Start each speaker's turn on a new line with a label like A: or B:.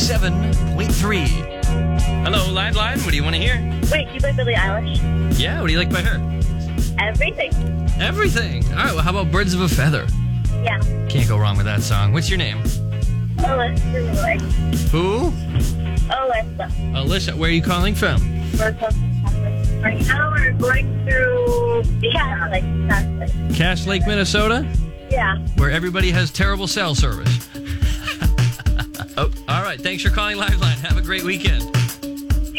A: 97.3. Hello, Liveline. What do you want to hear?
B: Wait, you like Billie Eilish?
A: Yeah, what do you like by her?
B: Everything.
A: Everything. All right, well, how about Birds of a Feather?
B: Yeah.
A: Can't go wrong with that song. What's your name?
B: Alyssa.
A: Who?
B: Alyssa.
A: Alicia, where are you calling from?
B: Right now we're going through Cash Lake.
A: Cache Lake, Minnesota?
B: Yeah.
A: Where everybody has terrible cell service. Oh, all right. Thanks for calling Liveline. Have a great weekend.